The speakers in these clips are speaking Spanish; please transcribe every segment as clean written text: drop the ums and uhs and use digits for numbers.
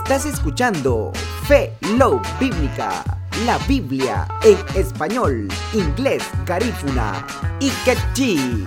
Estás escuchando Fe Love Bíblica, la Biblia en español, inglés, garífuna y quechí.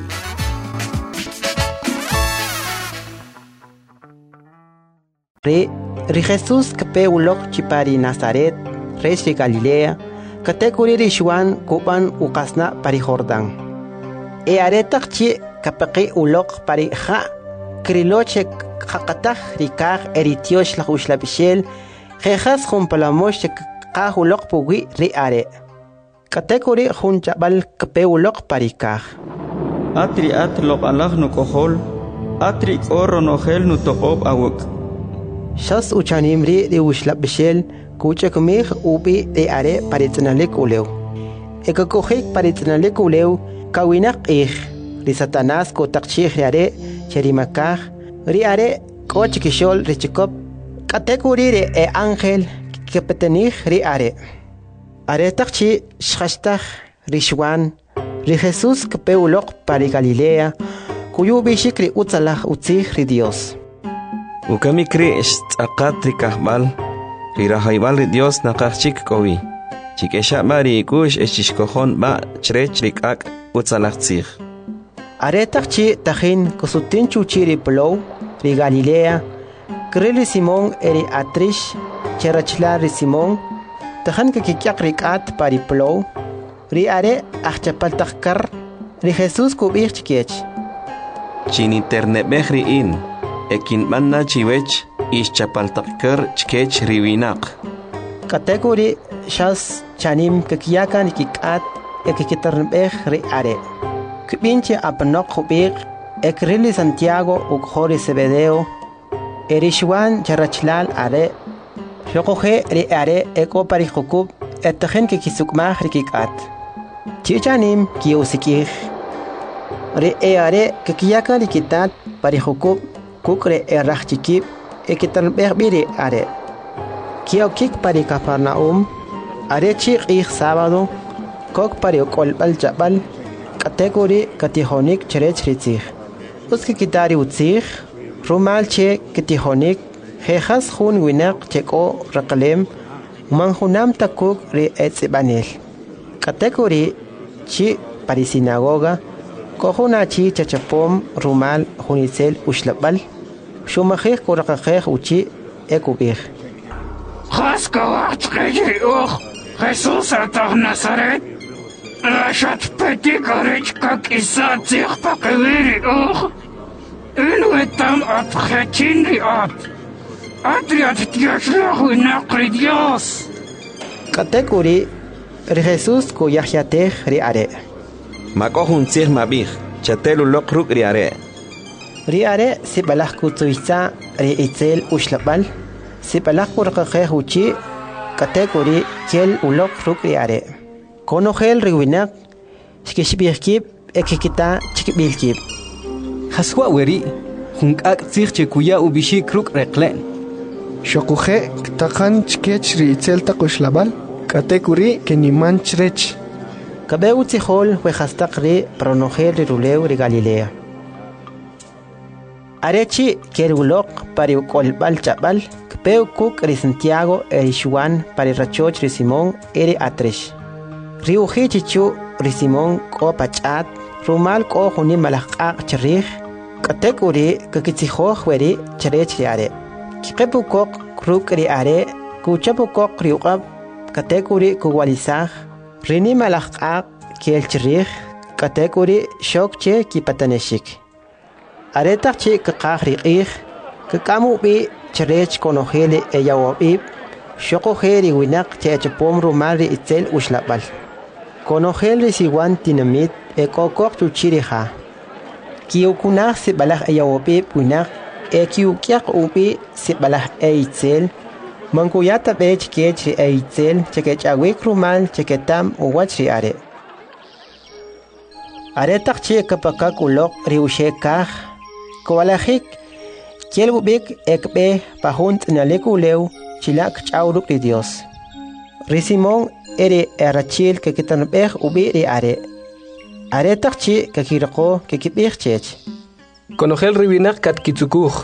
Ri Jesús kape ulok chipari Nazaret, res de Galilea, katekuri rishuan kuban ukasna pari Jordán. E aretak chi kapeki ulok pari ja, kriloche kakatah rikag eritiosh la ushlabishel, jejas jumpalamosh ka ulok pugi ri are. Katekuri junchabal kape ulok pari kag. Atri atlok alah no kohol, atri oro no gel no tokob awuk. Shas uchanimri de ushlabishel, kucha kumih ubi de are paritnalik uleu. Eka kohik paritnalik uleu, kawinak ri Satanás ko takchih are, cherimakah, ri are, koch kishol richikop, katekuri re e ángel, kepetenih ri are. Are takchi shkashtah, rishwan, ri Jesús kepeulok pari Galilea, kuyu bishikri utzalah utzih ri Dios. Ukami kri akat rikahbal, rirahaybal ri Dios nakachik kowi. Chikesha mari kush eshishkohon ba chrech rikak utzalachtzih. Aretakchi tajin kosutin chuchiri plow, ri Galilea, krili Simón eri atrish, cherachla ri Simón, tajan kikyak rikat pari plow, ri are achapaltakar, ri Jesús kubich chikech. Chiniternebeh ri in, ekin manna chiwech ischapaltakar chkech riwinak. Kategori shas chanim kikiyakan kikat ekikitarnebeh ri are. Kibinche apanok kubik, ekrili Santiago ukhori Zebedeo, erishwan charachlal are, shokohe ri are eko parihukub, etajen kikisukmah rikikat. Chichanim kiusikih. Ri are kikiyakan rikitat parihukub, kukre erachikib, ekitarnbeh biri are. Kiokik pari Capernaum, are chik sábado, kok pari okolbal jabal, kategori katihonik cherech ritzich. Uski kitari utzich, rumal che katihonik, jejas hun winak cheko rakalem, manjunam takuk ri etzibanel. Kategori chi pari sinagoga, kohuna chi chachapom rumal hunitzel ushlabal, shumajej kurakajej uchi ekubich. Haskawat kejiyuch, Jesús atah Nazaret, Lashat petit garich kak isa zich pakewiri och. Inuetam at khachindi at. Adriat tiashlahu naqri Dios. Kategori ri Jesús ko yahyateh ri are. Makohun tzih mabih, chatelu lokruk ri are. Ri are sibalach kutsuitza ri itzel ushlabal, sibalach kurqajeh uchi, kategori kiel ulok ruk ri are. Konogel riwinak, chikishbihkib, ekikita chikbilkib. Haswa weri, hunkak tzich chekuya ubishi kruk reklen. Shokuhe ktakan chkech ri itzel takushlabal, katekuri keniman chrech. Kabeu tzihol wehastak ri pronogel ri ruleu ri Galilea. Arechi kerulok pari kolbal chabal, kpeu kuk ri Santiago erishwan pari rachoch ri Simón eri atresh. Riuji chichu ri Simón ko pachat, rumal ko huni malakak cherich, katekuri kakitzihoj weri cherech ri are. Kikepu kok kruk ri are, kuchapu kok riuqab, katekuri kuwalisaj, rini malakak kiel cherich, katekuri shokche kipataneshik. Aretak chi kakaj ri ik, kakamu bi cherech konojele eyawabib, shokoje ri winak chechapom rumal ri itzel ushlabal. Konogel risiwan tinamit ekokok chuchiriha. Kiukunah sibalah eyawopip winak ekiukyak upi sibalah eitzel. Mankuyata bech kech ri eitzel chekech awik rumal cheketam uwach ri are. Aretak chi kapakak ulok ri ushekah. Kowalahik kiel ubik ekbe pahunt nalik uleu chilak chauruk ri Dios. Ri Simón eri erachil que kitanbeh ubi ri are. Are takchi que kirako que kibich chech. Konogel ribinak kat kitsukuj.